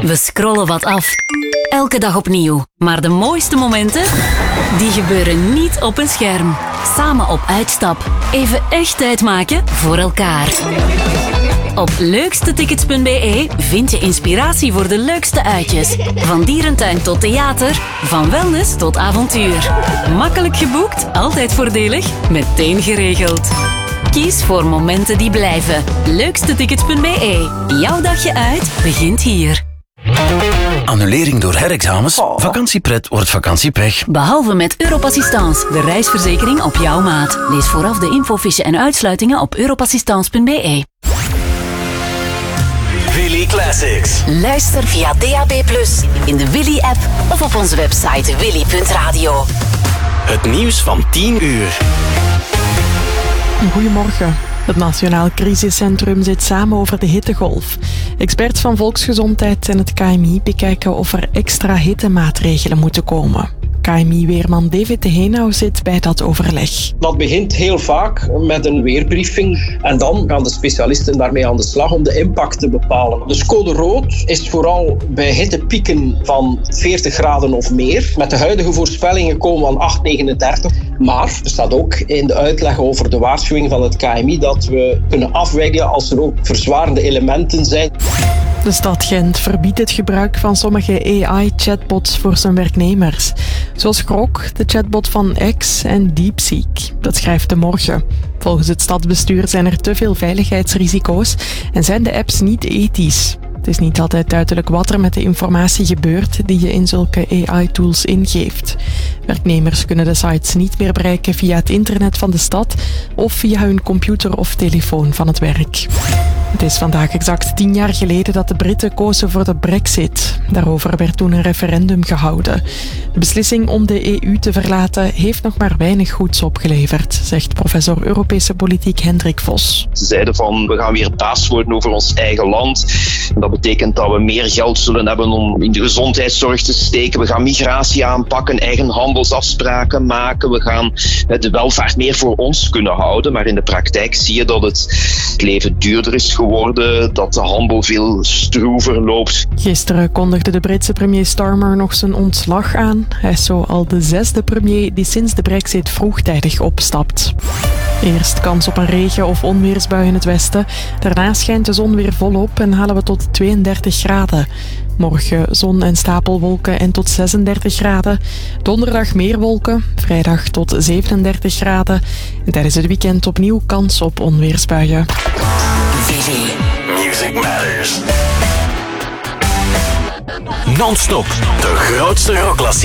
We scrollen wat af. Elke dag opnieuw. Maar de mooiste momenten, die gebeuren niet op een scherm. Samen op uitstap. Even echt tijd maken voor elkaar. Op leukstetickets.be vind je inspiratie voor de leukste uitjes. Van dierentuin tot theater, van wellness tot avontuur. Makkelijk geboekt, altijd voordelig, meteen geregeld. Kies voor momenten die blijven. Leukstetickets.be. Jouw dagje uit begint hier. Annulering door herexamens? Vakantiepret wordt vakantiepech. Behalve met Europassistance, de reisverzekering op jouw maat. Lees vooraf de infofiche en uitsluitingen op europassistance.be. Willy Classics. Luister via DAB+, in de Willy-app of op onze website willy.radio. Het nieuws van 10 uur. Goedemorgen. Het Nationaal Crisiscentrum zit samen over de hittegolf. Experts van Volksgezondheid en het KMI bekijken of er extra hittemaatregelen moeten komen. KMI-weerman David de Heenau zit bij dat overleg. Dat begint heel vaak met een weerbriefing en dan gaan de specialisten daarmee aan de slag om de impact te bepalen. Dus code rood is vooral bij hittepieken van 40 graden of meer. Met de huidige voorspellingen komen we aan 8,39. Maar er staat ook in de uitleg over de waarschuwing van het KMI dat we kunnen afwijken als er ook verzwarende elementen zijn. De stad Gent verbiedt het gebruik van sommige AI-chatbots voor zijn werknemers. Zoals Grok, de chatbot van X en DeepSeek. Dat schrijft De Morgen. Volgens het stadsbestuur zijn er te veel veiligheidsrisico's en zijn de apps niet ethisch. Het is niet altijd duidelijk wat er met de informatie gebeurt die je in zulke AI-tools ingeeft. Werknemers kunnen de sites niet meer bereiken via het internet van de stad of via hun computer of telefoon van het werk. Het is vandaag exact 10 jaar geleden dat de Britten kozen voor de Brexit. Daarover werd toen een referendum gehouden. De beslissing om de EU te verlaten heeft nog maar weinig goeds opgeleverd, zegt professor Europese politiek Hendrik Vos. Ze zeiden van, we gaan weer baas worden over ons eigen land. En dat betekent dat we meer geld zullen hebben om in de gezondheidszorg te steken. We gaan migratie aanpakken, eigen handelsafspraken maken. We gaan de welvaart meer voor ons kunnen houden. Maar in de praktijk zie je dat het leven duurder is geworden, dat de handel veel stroever loopt. Gisteren kondigde de Britse premier Starmer nog zijn ontslag aan. Hij is zo al de 6e premier die sinds de Brexit vroegtijdig opstapt. Eerst kans op een regen- of onweersbui in het westen. Daarna schijnt de zon weer volop en halen we tot 32 graden. Morgen zon en stapelwolken en tot 36 graden. Donderdag meer wolken, vrijdag tot 37 graden. En tijdens het weekend opnieuw kans op onweersbuien. Music Matters. Non-stop, de grootste rockklassiekers.